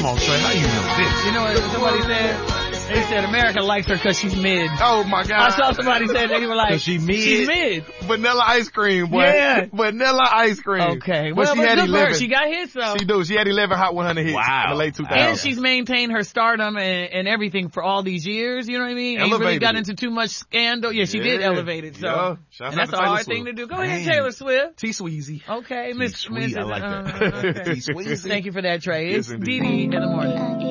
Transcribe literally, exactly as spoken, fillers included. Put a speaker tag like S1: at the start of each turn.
S1: Come on, Trey. How you know this?
S2: You know what somebody said? They said America likes her because she's mid.
S3: Oh my God.
S2: I saw somebody say they were like,
S1: she mid?
S2: she's mid.
S3: Vanilla ice cream, boy.
S2: Yeah.
S3: Vanilla ice cream.
S2: Okay.
S3: But
S2: Well,
S3: she
S2: but
S3: had
S2: good for her.
S3: eleven.
S2: She got hits though.
S3: She do. She had eleven Hot one hundred hits
S1: Wow.
S3: in the late two
S2: And
S3: thousands.
S2: she's maintained her stardom and, and everything for all these years, you know what I mean? Ain't really
S3: Elevated
S2: got
S3: it.
S2: into too much scandal. Yeah, she did
S3: Yeah.
S2: elevate it, so.
S3: Yeah. Shouts
S2: And
S3: out
S2: that's
S3: to
S2: a
S3: Taylor
S2: hard
S3: Swift.
S2: thing to do. Go ahead,
S1: Man.
S2: Taylor Swift.
S1: T-Sweezy.
S2: Okay, Miss
S1: T-Sweet,
S2: Miss
S1: I like
S2: uh,
S1: that.
S2: okay.
S1: T-Sweezy.
S2: Thank you for that, Trey.
S3: Yes,
S2: It's
S3: indeed.
S2: Dee Dee in the morning.